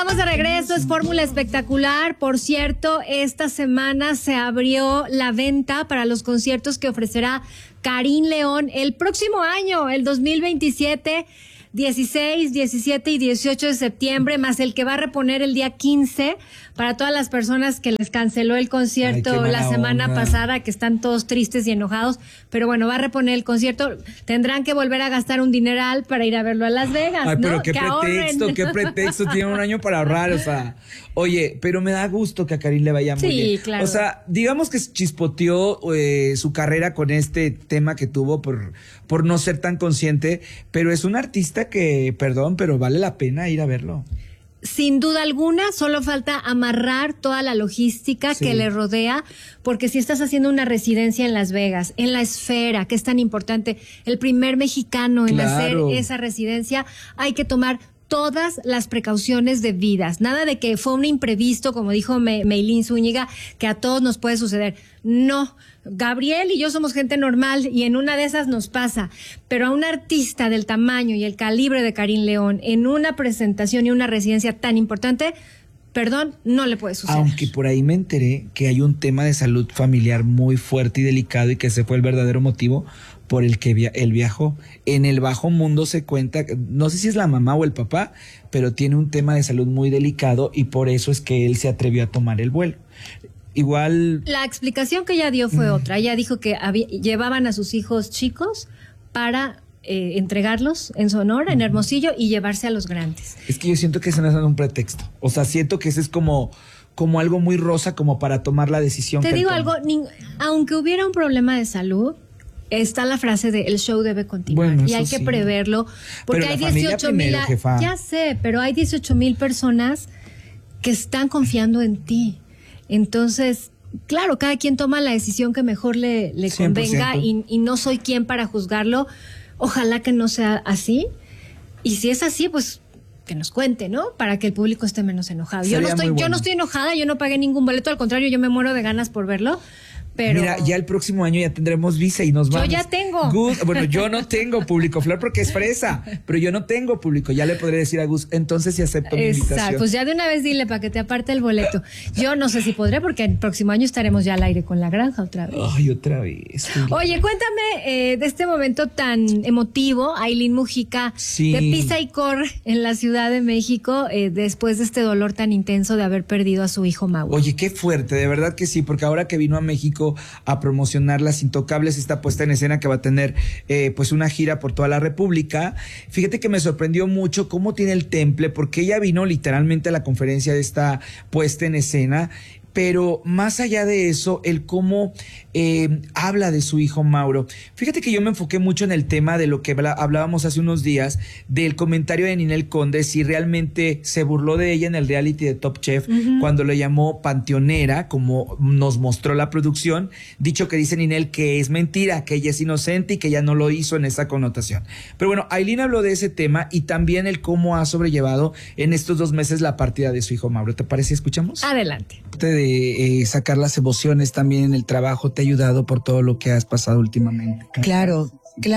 estamos de regreso, es Fórmula Espectacular. Por cierto, esta semana se abrió la venta para los conciertos que ofrecerá Karin León el próximo año, el 2027, 16, 17 y 18 de septiembre, más el que va a reponer el día 15 para todas las personas que les canceló el concierto la semana pasada, que están todos tristes y enojados, pero bueno, va a reponer el concierto. Tendrán que volver a gastar un dineral para ir a verlo a Las Vegas, Ay, ¿no? pero qué pretexto, tiene un año para ahorrar, o sea, oye, pero me da gusto que a Karin le vaya muy bien. Sí, claro. O sea, digamos que chispoteó su carrera con este tema que tuvo por no ser tan consciente, pero es un artista que, perdón, pero vale la pena ir a verlo. Sin duda alguna, solo falta amarrar toda la logística que le rodea, porque si estás haciendo una residencia en Las Vegas, en la Esfera, que es tan importante, el primer mexicano en hacer esa residencia, hay que tomar todas las precauciones debidas. Nada de que fue un imprevisto, como dijo Meilín Zúñiga, que a todos nos puede suceder. No, Gabriel y yo somos gente normal y en una de esas nos pasa, pero a un artista del tamaño y el calibre de Karin León en una presentación y una residencia tan importante, perdón, no le puede suceder. Aunque por ahí me enteré que hay un tema de salud familiar muy fuerte y delicado y que ese fue el verdadero motivo por el que él viajó. En el bajo mundo se cuenta, no sé si es la mamá o el papá, pero tiene un tema de salud muy delicado y por eso es que él se atrevió a tomar el vuelo. Igual... La explicación que ella dio fue otra. Ella dijo que llevaban a sus hijos chicos para entregarlos en Sonora, en Hermosillo, y llevarse a los grandes. Es que yo siento que ese no es un pretexto. O sea, siento que ese es como algo muy rosa como para tomar la decisión. Te digo algo, aunque hubiera un problema de salud, está la frase de el show debe continuar, y hay que preverlo, porque hay 18,000, ya sé, pero hay 18,000 personas que están confiando en ti. Entonces, claro, cada quien toma la decisión que mejor le convenga y no soy quien para juzgarlo. Ojalá que no sea así. Y si es así, pues que nos cuente, ¿no? Para que el público esté menos enojado. Yo no estoy enojada, yo no pagué ningún boleto, al contrario, yo me muero de ganas por verlo. Pero... Mira, ya el próximo año ya tendremos visa y nos vamos. Yo ya tengo. Gus, bueno, yo no tengo público, Flor, porque es fresa, pero yo no tengo público. Ya le podré decir a Gus, entonces sí acepto mi invitación. Exacto, pues ya de una vez dile para que te aparte el boleto. Yo no sé si podré, porque el próximo año estaremos ya al aire con La Granja otra vez. Ay, otra vez. Oye, cuéntame de este momento tan emotivo, Ailín Mujica, de Pisa y Corre en la Ciudad de México, después de este dolor tan intenso de haber perdido a su hijo Mauro. Oye, qué fuerte, de verdad que sí, porque ahora que vino a México a promocionar Las Intocables, esta puesta en escena que va a tener pues una gira por toda la República. Fíjate que me sorprendió mucho cómo tiene el temple, porque ella vino literalmente a la conferencia de esta puesta en escena, pero más allá de eso, el cómo habla de su hijo Mauro. Fíjate que yo me enfoqué mucho en el tema de lo que hablábamos hace unos días, del comentario de Ninel Conde, si realmente se burló de ella en el reality de Top Chef, cuando le llamó panteonera, como nos mostró la producción, dicho que dice Ninel que es mentira, que ella es inocente y que ella no lo hizo en esa connotación. Pero bueno, Ailín habló de ese tema y también el cómo ha sobrellevado en estos 2 meses la partida de su hijo Mauro. ¿Te parece? ¿Escuchamos? Adelante. De sacar las emociones también en el trabajo te ha ayudado por todo lo que has pasado últimamente. Claro.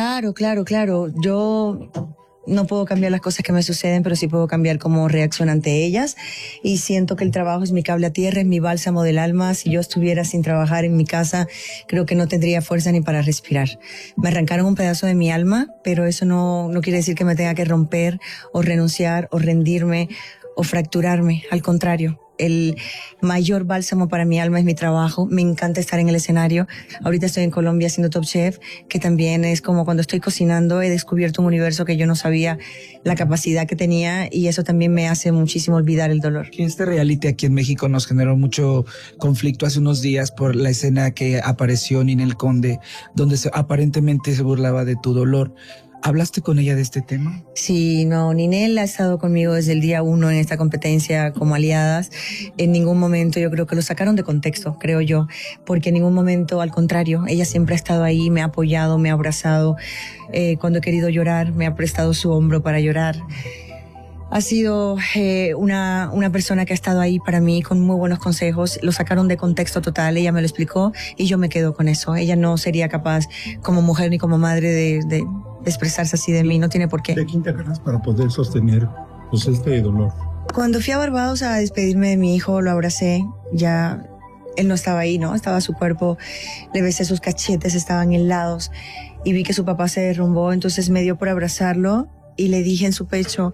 Yo no puedo cambiar las cosas que me suceden, pero sí puedo cambiar cómo reacciono ante ellas, y siento que el trabajo es mi cable a tierra, es mi bálsamo del alma. Si yo estuviera sin trabajar en mi casa, creo que no tendría fuerza ni para respirar. Me arrancaron un pedazo de mi alma, pero eso no quiere decir que me tenga que romper o renunciar o rendirme o fracturarme. Al contrario, el mayor bálsamo para mi alma es mi trabajo. Me encanta estar en el escenario. Ahorita estoy en Colombia haciendo Top Chef, que también es como cuando estoy cocinando, he descubierto un universo que yo no sabía la capacidad que tenía, y eso también me hace muchísimo olvidar el dolor. Este reality aquí en México nos generó mucho conflicto hace unos días por la escena que apareció Ninel Conde, donde aparentemente se burlaba de tu dolor. ¿Hablaste con ella de este tema? Sí, no, Ninel ha estado conmigo desde el día 1 en esta competencia como aliadas. En ningún momento yo creo que lo sacaron de contexto, creo yo, porque en ningún momento, al contrario, ella siempre ha estado ahí, me ha apoyado, me ha abrazado. Cuando he querido llorar, me ha prestado su hombro para llorar. Ha sido una persona que ha estado ahí para mí con muy buenos consejos. Lo sacaron de contexto total, ella me lo explicó y yo me quedo con eso. Ella no sería capaz como mujer ni como madre de expresarse así de mí, no tiene por qué. ¿De qué te agarras para poder sostener pues este dolor? Cuando fui a Barbados a despedirme de mi hijo, lo abracé, ya él no estaba ahí, ¿no? Estaba su cuerpo, le besé sus cachetes, estaban helados y vi que su papá se derrumbó, entonces me dio por abrazarlo y le dije en su pecho,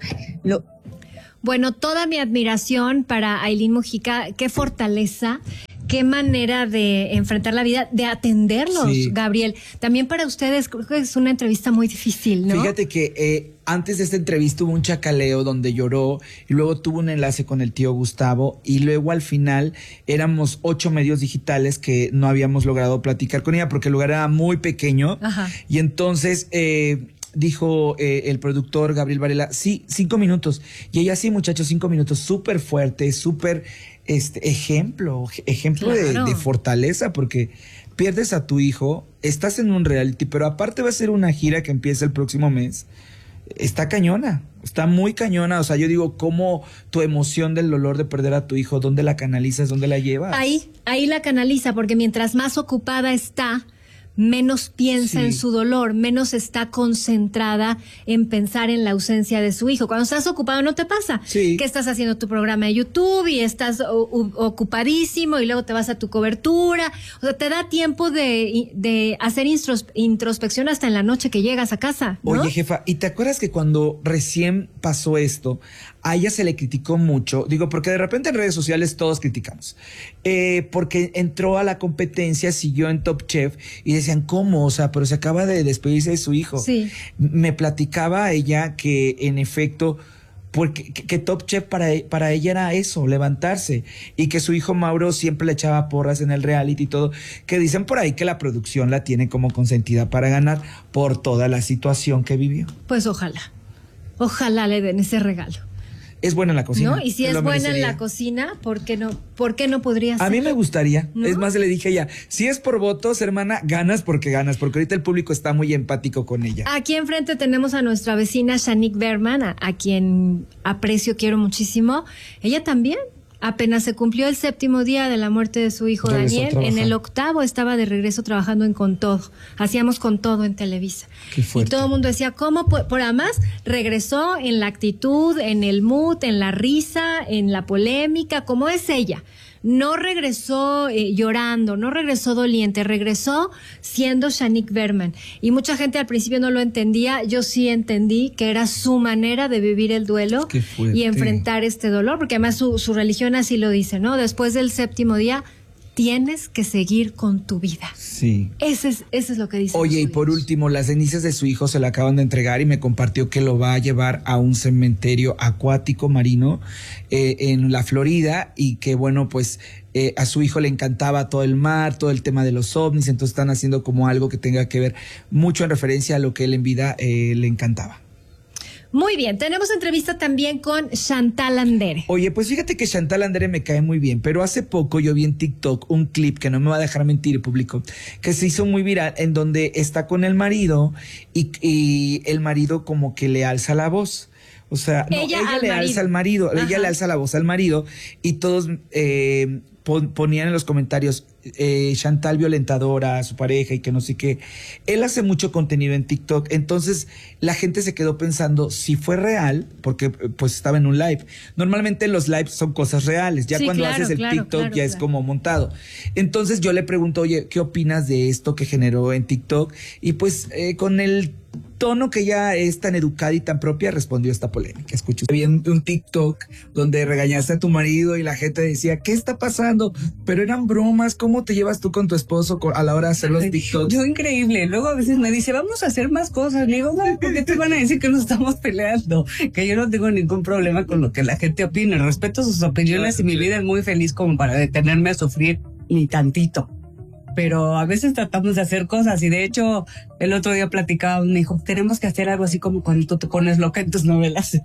Bueno, toda mi admiración para Ailín Mujica, qué fortaleza, qué manera de enfrentar la vida, de atenderlos, Sí. Gabriel. También para ustedes creo que es una entrevista muy difícil, ¿no? Fíjate que antes de esta entrevista hubo un chacaleo donde lloró y luego tuvo un enlace con el tío Gustavo y luego al final éramos 8 medios digitales que no habíamos logrado platicar con ella porque el lugar era muy pequeño. Ajá. Y entonces dijo el productor Gabriel Varela, sí, 5 minutos. Y ella, sí, muchachos, 5 minutos, súper fuerte, súper ejemplo Claro. de fortaleza, porque pierdes a tu hijo, estás en un reality, pero aparte va a ser una gira que empieza el próximo mes. Está cañona, está muy cañona. O sea, yo digo, ¿cómo tu emoción del dolor de perder a tu hijo, dónde la canalizas, dónde la llevas? Ahí la canaliza, porque mientras más ocupada está, menos piensa Sí. en su dolor, menos está concentrada en pensar en la ausencia de su hijo. Cuando estás ocupado no te pasa Sí. que estás haciendo tu programa de YouTube y estás ocupadísimo y luego te vas a tu cobertura. O sea, te da tiempo de hacer introspección hasta en la noche que llegas a casa, ¿no? Oye, jefa, ¿y te acuerdas que cuando recién pasó esto, a ella se le criticó mucho? Digo, porque de repente en redes sociales todos criticamos. Porque entró a la competencia, siguió en Top Chef y decían, ¿cómo? O sea, pero se acaba de despedirse de su hijo. Sí. Me platicaba ella que en efecto, porque que Top Chef para ella era eso, levantarse, y que su hijo Mauro siempre le echaba porras en el reality y todo, que dicen por ahí que la producción la tiene como consentida para ganar por toda la situación que vivió. Pues ojalá le den ese regalo, Es buena en la cocina. ¿no? Y si se es lo buena en merecería. la cocina, ¿por qué no podría ser? A mí me gustaría. ¿No? Es más, le dije a ella, si es por votos, hermana, ganas, porque ahorita el público está muy empático con ella. Aquí enfrente tenemos a nuestra vecina Shanique Berman, a quien aprecio, quiero muchísimo. Ella también, apenas se cumplió el 7º día de la muerte de su hijo Regresó a Daniel, trabajar. en el 8º estaba de regreso trabajando en Con Todo. Hacíamos Con Todo en Televisa. Qué fuerte. Y todo el mundo decía, ¿cómo? Por además, regresó en la actitud, en el mood, en la risa, en la polémica, como es ella. No regresó llorando, no regresó doliente, regresó siendo Shanique Berman. Y mucha gente al principio no lo entendía, yo sí entendí que era su manera de vivir el duelo Qué fuerte. y enfrentar este dolor, porque además su religión así lo dice, ¿no? Después del 7º día, tienes que seguir con tu vida. Sí. Ese es lo que dice. Oye, y por último, las cenizas de su hijo se le acaban de entregar y me compartió que lo va a llevar a un cementerio acuático marino en la Florida, y que bueno, pues a su hijo le encantaba todo el mar, todo el tema de los ovnis, entonces están haciendo como algo que tenga que ver mucho en referencia a lo que él en vida le encantaba. Muy bien, tenemos entrevista también con Chantal Andere. Oye, pues fíjate que Chantal Andere me cae muy bien, pero hace poco yo vi en TikTok un clip que no me va a dejar mentir, público, que se hizo muy viral, en donde está con el marido y el marido como que le alza la voz. O sea, no, Ella ella al le marido. alza al marido, ella Ajá. le alza la voz al marido, y todos ponían en los comentarios, Chantal violentadora a su pareja y que no sé qué. Él hace mucho contenido en TikTok, entonces la gente se quedó pensando si fue real, porque pues estaba en un live. Normalmente los lives son cosas reales, ya Sí, cuando claro, haces el claro, TikTok claro, ya es claro. como montado. Entonces yo le pregunto, oye, ¿qué opinas de esto que generó en TikTok? Y pues con el tono que ya es tan educada y tan propia, respondió esta polémica. Escucha. Vi un TikTok donde regañaste a tu marido y la gente decía, ¿qué está pasando? Pero eran bromas. ¿Cómo te llevas tú con tu esposo a la hora de hacer los TikToks? Yo increíble. Luego a veces me dice, vamos a hacer más cosas. Le digo, no, ¿por qué te van a decir que no estamos peleando? Que yo no tengo ningún problema con lo que la gente opine. Respeto sus opiniones y mi vida es muy feliz como para detenerme a sufrir ni tantito. Pero a veces tratamos de hacer cosas y de hecho el otro día platicaba, me dijo, tenemos que hacer algo así como cuando tú te pones loca en tus novelas.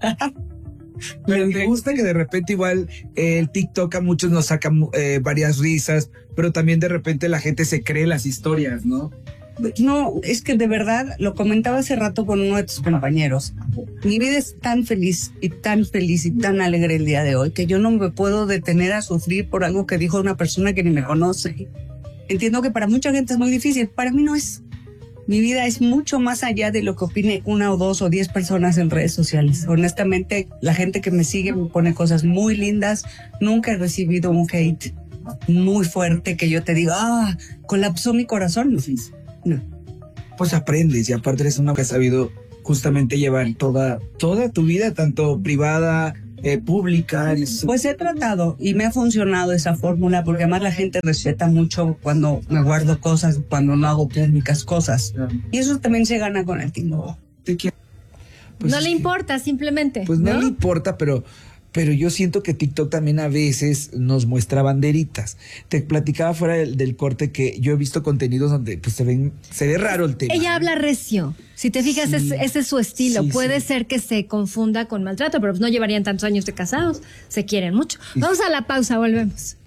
Pero me gusta que de repente igual el TikTok a muchos nos saca varias risas, pero también de repente la gente se cree las historias, ¿no? No, es que de verdad, lo comentaba hace rato con uno de tus compañeros. Mi vida es tan feliz y tan alegre el día de hoy que yo no me puedo detener a sufrir por algo que dijo una persona que ni me conoce. Entiendo que para mucha gente es muy difícil, para mí no es. Mi vida es mucho más allá de lo que opine 1 o 2 o 10 personas en redes sociales. Honestamente, la gente que me sigue me pone cosas muy lindas. Nunca he recibido un hate muy fuerte que yo te diga, colapsó mi corazón. No. Pues aprendes y aparte eres una que ha sabido justamente llevar toda tu vida, tanto privada, pública. Pues he tratado y me ha funcionado esa fórmula porque además la gente respeta mucho cuando me guardo cosas, cuando no hago públicas cosas. Y eso también se gana con el tiempo. Pues no le importa, simplemente. Pues no le importa, pero yo siento que TikTok también a veces nos muestra banderitas. Te platicaba fuera del corte que yo he visto contenidos donde pues se ve raro el tema. Ella habla recio. Si te fijas, Sí. ese es su estilo. Sí, Puede sí. ser que se confunda con maltrato, pero pues no llevarían tantos años de casados. Se quieren mucho. Vamos a la pausa, volvemos.